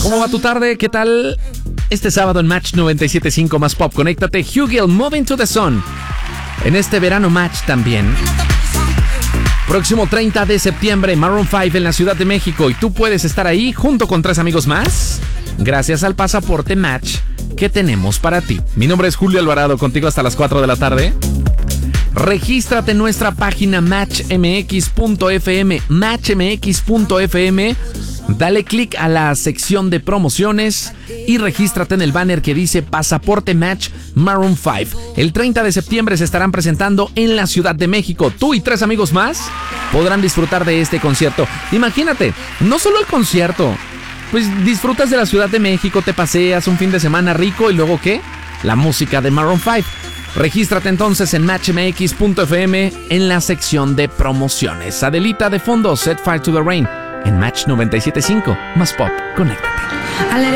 ¿Cómo va tu tarde? ¿Qué tal? Este sábado en Match 97.5 más Pop, conéctate Hugill, Moving to the Sun. En este verano Match también. Próximo 30 de septiembre, Maroon 5 en la Ciudad de México. Y tú puedes estar ahí junto con 3 amigos más, gracias al pasaporte Match que tenemos para ti. Mi nombre es Julio Alvarado, contigo hasta las 4 de la tarde. Regístrate en nuestra página matchmx.fm, matchmx.fm. Dale clic a la sección de promociones y regístrate en el banner que dice Pasaporte Match Maroon 5. El 30 de septiembre se estarán presentando en la Ciudad de México. Tú y 3 amigos más podrán disfrutar de este concierto. Imagínate, no solo el concierto, pues disfrutas de la Ciudad de México, te paseas un fin de semana rico y luego ¿qué? La música de Maroon 5. Regístrate entonces en matchmx.fm en la sección de promociones. Adelita de fondo, Set Fire to the Rain en Match 97.5 más Pop. Conéctate.